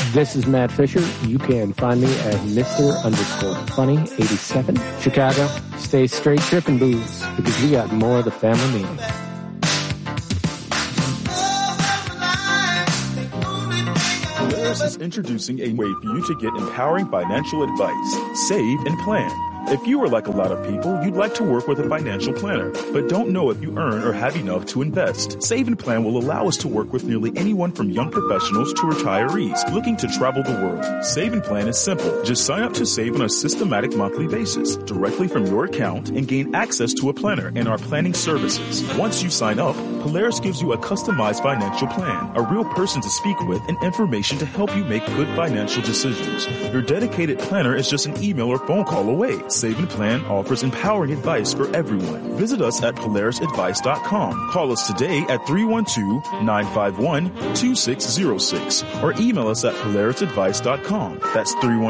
This is Matt Fisher. You can find me at Mr_Funny87. Chicago, stay straight, tripping booze, because we got more of the family meeting. Polaris is introducing a way for you to get empowering financial advice. Save and plan. If you are like a lot of people, you'd like to work with a financial planner, but don't know if you earn or have enough to invest. Save and Plan will allow us to work with nearly anyone from young professionals to retirees looking to travel the world. Save and Plan is simple. Just sign up to save on a systematic monthly basis directly from your account and gain access to a planner and our planning services. Once you sign up, Polaris gives you a customized financial plan, a real person to speak with, and information to help you make good financial decisions. Your dedicated planner is just an email or phone call away. Save and Plan offers empowering advice for everyone. Visit us at PolarisAdvice.com. Call us today at 312-951-2606 or email us at PolarisAdvice.com. That's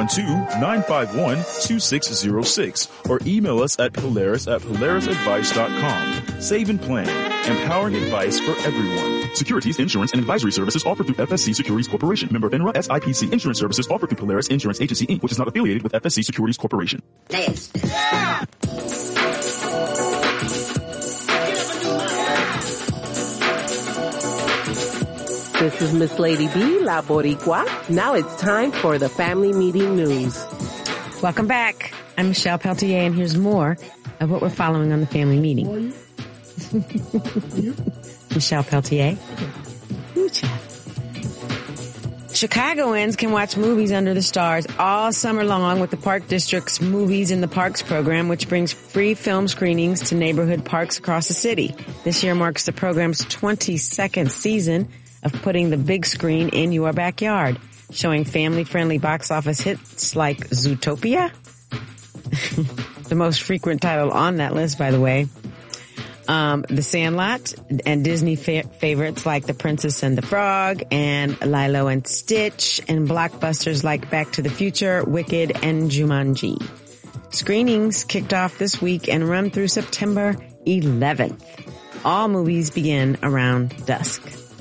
312-951-2606 or email us at PolarisAdvice.com. Save and Plan. Empowering advice for everyone. Securities, insurance, and advisory services offered through FSC Securities Corporation. Member FINRA. SIPC. Insurance services offered through Polaris Insurance Agency, Inc., which is not affiliated with FSC Securities Corporation. Dance. Yeah! This is Miss Lady B, La Boricua. Now it's time for the Family Meeting News. Welcome back. I'm Michelle Peltier, and here's more of what we're following on the Family Meeting. Michelle Peltier. Chicagoans can watch movies under the stars all summer long with the Park District's Movies in the Parks program, which brings free film screenings to neighborhood parks across the city. This year marks the program's 22nd season of putting the big screen in your backyard, showing family-friendly box office hits like Zootopia, the most frequent title on that list, by the way, The Sandlot, and Disney favorites like The Princess and the Frog and Lilo and Stitch, and blockbusters like Back to the Future, Wicked, and Jumanji. Screenings kicked off this week and run through September 11th. All movies begin around dusk.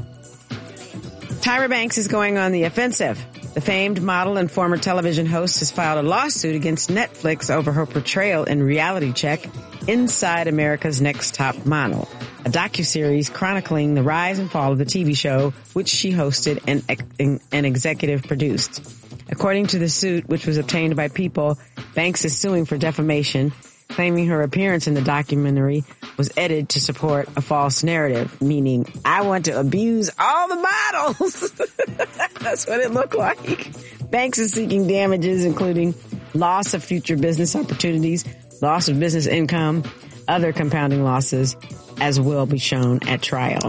Tyra Banks is going on the offensive. The famed model and former television host has filed a lawsuit against Netflix over her portrayal in Reality Check, Inside America's Next Top Model, a docuseries chronicling the rise and fall of the TV show, which she hosted and executive produced. According to the suit, which was obtained by People, Banks is suing for defamation, claiming her appearance in the documentary was edited to support a false narrative, meaning, I want to abuse all the models. That's what it looked like. Banks is seeking damages, including loss of future business opportunities, loss of business income, other compounding losses, as will be shown at trial.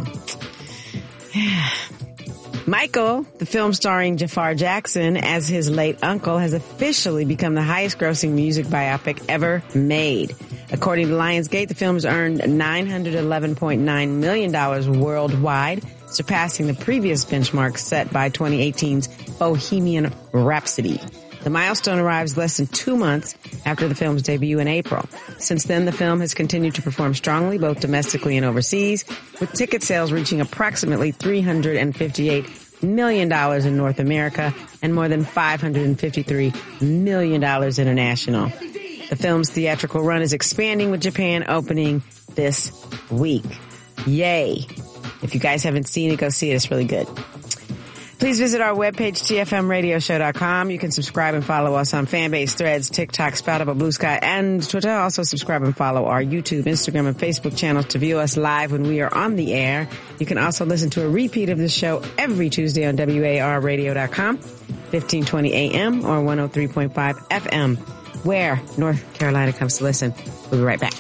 Michael, the film starring Jafar Jackson as his late uncle, has officially become the highest-grossing music biopic ever made. According to Lionsgate, the film has earned $911.9 million worldwide, surpassing the previous benchmark set by 2018's Bohemian Rhapsody. The milestone arrives less than 2 months after the film's debut in April. Since then, the film has continued to perform strongly, both domestically and overseas, with ticket sales reaching approximately $358 million in North America and more than $553 million international. The film's theatrical run is expanding, with Japan opening this week. Yay. If you guys haven't seen it, go see it. It's really good. Please visit our webpage, tfmradioshow.com. You can subscribe and follow us on Fanbase, Threads, TikTok, Spoutable, Blue Sky, and Twitter. Also subscribe and follow our YouTube, Instagram, and Facebook channels to view us live when we are on the air. You can also listen to a repeat of the show every Tuesday on WARradio.com, 1520 AM or 103.5 FM, where North Carolina comes to listen. We'll be right back.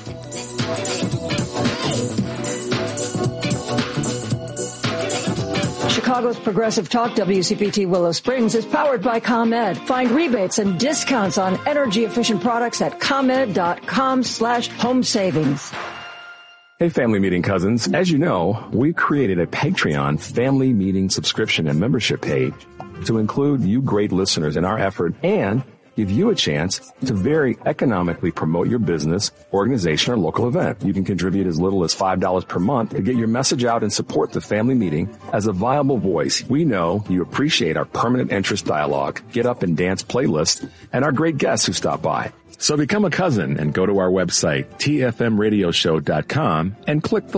Chicago's Progressive Talk, WCPT Willow Springs, is powered by ComEd. Find rebates and discounts on energy-efficient products at ComEd.com/home savings. Hey, Family Meeting cousins. As you know, we created a Patreon Family Meeting subscription and membership page to include you great listeners in our effort and give you a chance to very economically promote your business, organization, or local event. You can contribute as little as $5 per month to get your message out and support the family meeting as a viable voice. We know you appreciate our permanent interest dialogue, get up and dance playlist, and our great guests who stop by. So become a cousin and go to our website, tfmradioshow.com, and click the